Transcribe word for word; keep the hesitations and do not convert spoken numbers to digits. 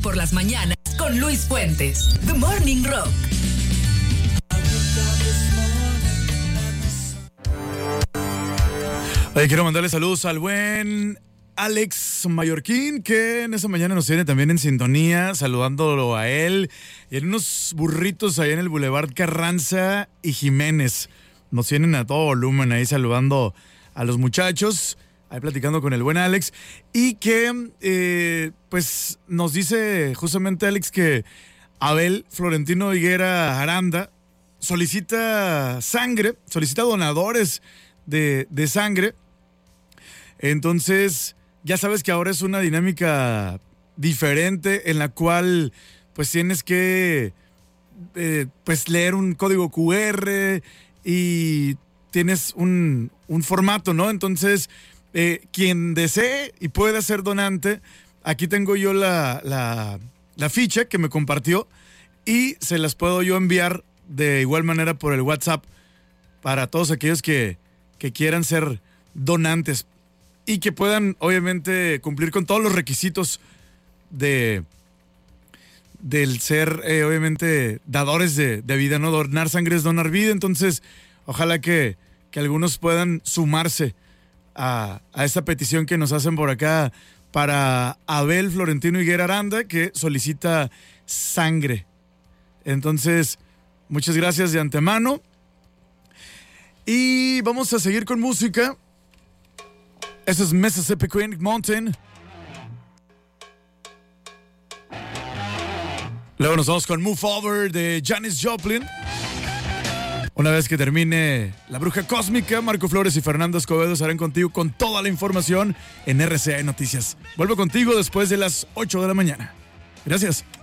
Por las mañanas con Luis Fuentes. The Morning Rock. Oye, quiero mandarle saludos al buen Alex Mallorquín, que en esta mañana nos tiene también en sintonía, saludándolo a él. Y en unos burritos allá en el Boulevard Carranza y Jiménez. Nos tienen a todo volumen ahí saludando a los muchachos, ahí platicando con el buen Alex. Y que, eh, pues, nos dice justamente Alex que Abel Florentino Higuera Aranda solicita sangre, solicita donadores de, de sangre. Entonces, ya sabes que ahora es una dinámica diferente en la cual pues tienes que eh, pues leer un código cu erre y tienes un, un formato, ¿no? Entonces, eh, quien desee y pueda ser donante, aquí tengo yo la, la, la ficha que me compartió y se las puedo yo enviar de igual manera por el WhatsApp para todos aquellos que, que quieran ser donantes y que puedan obviamente cumplir con todos los requisitos de del ser eh, obviamente dadores de, de vida, ¿no? Donar sangre es donar vida, entonces ojalá que, que algunos puedan sumarse a, a esta petición que nos hacen por acá para Abel Florentino Higuera Aranda, que solicita sangre. Entonces, muchas gracias de antemano. Y vamos a seguir con música. Eso es Mississippi Queen Mountain. Luego nos vamos con Move Over de Janis Joplin. Una vez que termine La Bruja Cósmica, Marco Flores y Fernando Escobedo estarán contigo con toda la información en R C A Noticias. Vuelvo contigo después de las ocho de la mañana. Gracias.